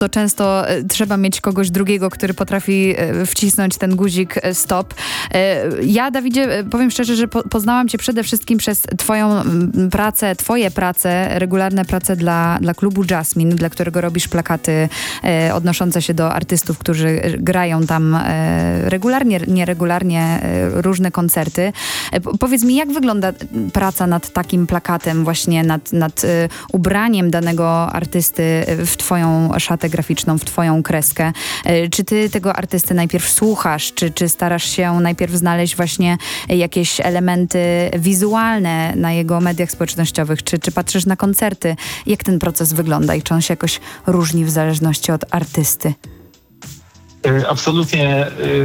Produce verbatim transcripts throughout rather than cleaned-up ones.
to często e, trzeba mieć kogoś drugiego, który potrafi e, wcisnąć ten guzik e, stop. E, ja, Dawidzie, e, powiem szczerze, że po, poznałam cię przede wszystkim przez twoją m, pracę, twoje prace, regularne prace dla, dla klubu Jasmine, dla którego robisz plakaty e, odnoszące się do artystów, którzy grają tam e, regularnie, nieregularnie e, różne koncerty. E, powiedz mi, jak wygląda praca nad takim plakatem, właśnie nad, nad e, ubraniem danego artysty w twoją szatę graficzną, w twoją kreskę? E, czy ty tego artysty najpierw słuchasz, czy, czy starasz się najpierw znaleźć właśnie jakieś elementy wizualne na jego mediach społecznościowych, czy, czy patrzysz na koncerty? Jak ten proces wygląda i czy on się jakoś różni w zależności od artysty? Absolutnie.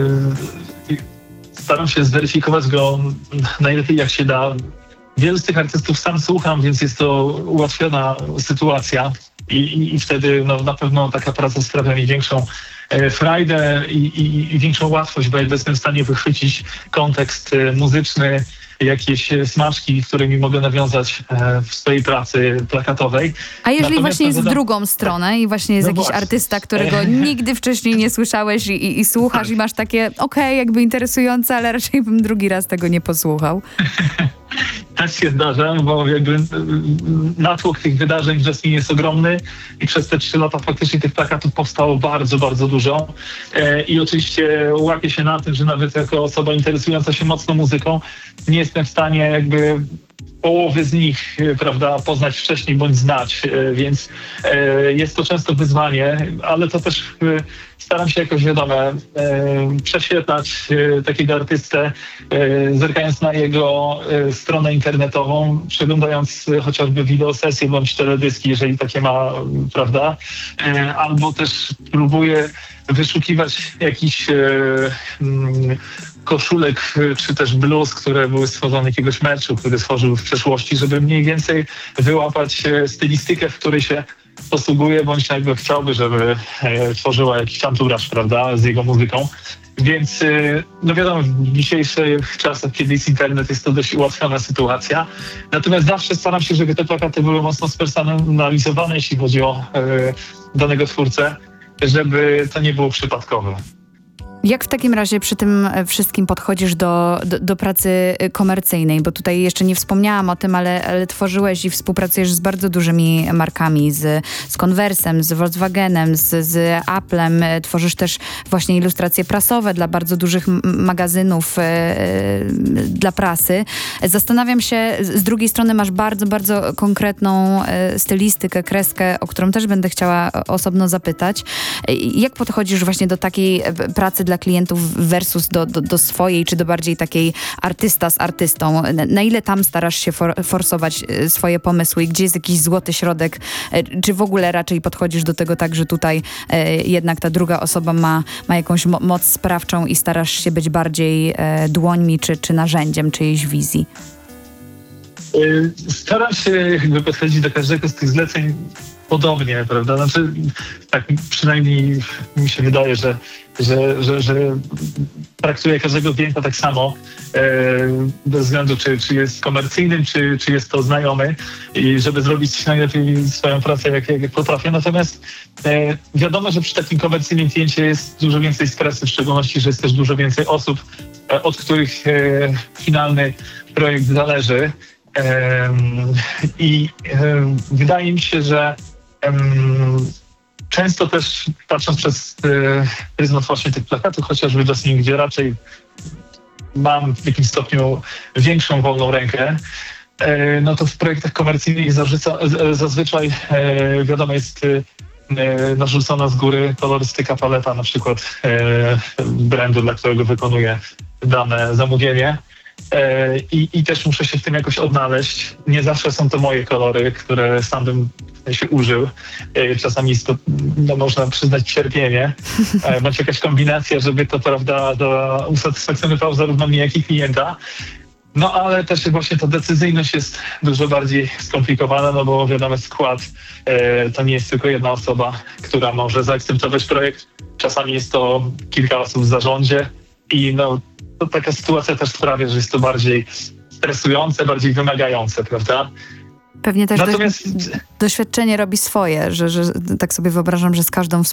Staram się zweryfikować go najlepiej jak się da. Wielu z tych artystów sam słucham, więc jest to ułatwiona sytuacja i, i, i wtedy no, na pewno taka praca sprawia mi większą frajdę i, i, i większą łatwość, bo jakby jestem w stanie wychwycić kontekst muzyczny, jakieś smaczki, którymi mogę nawiązać w swojej pracy plakatowej. A jeżeli Natomiast właśnie jest w zadam... drugą stronę i właśnie jest No jakiś właśnie. artysta, którego nigdy wcześniej nie słyszałeś i, i, i słuchasz i masz takie, okej, okay, jakby interesujące, ale raczej bym drugi raz tego nie posłuchał. Tak się zdarza, bo jakby natłok tych wydarzeń w Jasmine jest ogromny i przez te trzy lata faktycznie tych plakatów powstało bardzo, bardzo dużo. E, I oczywiście łapię się na tym, że nawet jako osoba interesująca się mocno muzyką nie jestem w stanie jakby połowy z nich, prawda, poznać wcześniej bądź znać, więc jest to często wyzwanie, ale to też staram się jakoś, wiadomo, prześwietlać takiego artystę, zerkając na jego stronę internetową, przeglądając chociażby wideosesje bądź teledyski, jeżeli takie ma, prawda, albo też próbuję wyszukiwać jakiś koszulek czy też bluz, które były stworzone jakiegoś meczu, który stworzył w przeszłości, żeby mniej więcej wyłapać stylistykę, w której się posługuje, bądź jakby chciałby, żeby tworzyła jakiś anturaż, prawda, z jego muzyką. Więc no wiadomo, w dzisiejszych czasach, kiedy jest internet, jest to dość ułatwiona sytuacja. Natomiast zawsze staram się, żeby te plakaty były mocno spersonalizowane, jeśli chodzi o danego twórcę, żeby to nie było przypadkowe. Jak w takim razie przy tym wszystkim podchodzisz do, do, do pracy komercyjnej? Bo tutaj jeszcze nie wspomniałam o tym, ale, ale tworzyłeś i współpracujesz z bardzo dużymi markami, z, z Conversem, z Volkswagenem, z, z Applem. Tworzysz też właśnie ilustracje prasowe dla bardzo dużych magazynów, e, dla prasy. Zastanawiam się, z drugiej strony masz bardzo, bardzo konkretną e, stylistykę, kreskę, o którą też będę chciała osobno zapytać. Jak podchodzisz właśnie do takiej pracy dla klientów versus do, do, do swojej, czy do bardziej takiej artysta z artystą? Na ile tam starasz się for, forsować swoje pomysły i gdzie jest jakiś złoty środek? Czy w ogóle raczej podchodzisz do tego tak, że tutaj e, jednak ta druga osoba ma, ma jakąś mo- moc sprawczą i starasz się być bardziej e, dłońmi czy, czy narzędziem czyjejś wizji? Staram się jakby podchodzić do każdego z tych zleceń podobnie, prawda? Znaczy, tak przynajmniej mi się wydaje, że, że, że, że traktuję każdego klienta tak samo, e, bez względu czy, czy jest komercyjnym, czy, czy jest to znajomy, i żeby zrobić najlepiej swoją pracę, jak, jak potrafię. Natomiast e, wiadomo, że przy takim komercyjnym kliencie jest dużo więcej stresu, w szczególności, że jest też dużo więcej osób, e, od których e, finalny projekt zależy. Um, I um, wydaje mi się, że um, często też patrząc przez e, pryzmat właśnie tych plakatów, chociażby do Jasmine, gdzie raczej mam w jakimś stopniu większą wolną rękę, e, no to w projektach komercyjnych zarzuca, z, zazwyczaj e, wiadomo jest e, narzucona z góry kolorystyka, paleta na przykład e, brandu, dla którego wykonuję dane zamówienie. I, I też muszę się w tym jakoś odnaleźć. Nie zawsze są to moje kolory, które sam bym się użył. Czasami jest to, no, można przyznać, cierpienie. Bądź jakaś kombinacja, żeby to, prawda, do, usatysfakcjonowało zarówno mnie, jak i klienta. No ale też właśnie ta decyzyjność jest dużo bardziej skomplikowana, no bo wiadomo, skład e, to nie jest tylko jedna osoba, która może zaakceptować projekt. Czasami jest to kilka osób w zarządzie i no to taka sytuacja też sprawia, że jest to bardziej stresujące, bardziej wymagające, prawda? Pewnie też Natomiast... doświadczenie robi swoje, że, że tak sobie wyobrażam, że z każdą